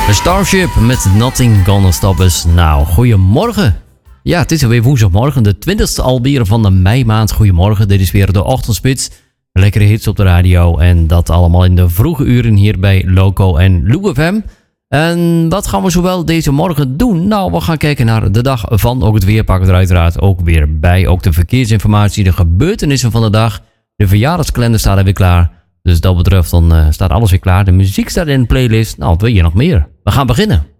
Starship met Nothing Gonna Stop Us. Nou, goedemorgen. Ja, het is alweer woensdagmorgen, de 20e alweer van de meimaand. Goedemorgen, dit is weer de ochtendspits. Lekkere hits op de radio en dat allemaal in de vroege uren hier bij Loco en Lou FM. En wat gaan we zowel deze morgen doen? Nou, we gaan kijken naar de dag van. Ook het weer pakken we er uiteraard ook weer bij. Ook de verkeersinformatie, de gebeurtenissen van de dag. De verjaardagskalender staat er weer klaar. Dus dat betreft dan staat alles weer klaar. De muziek staat in de playlist. Nou, wat wil je nog meer? We gaan beginnen.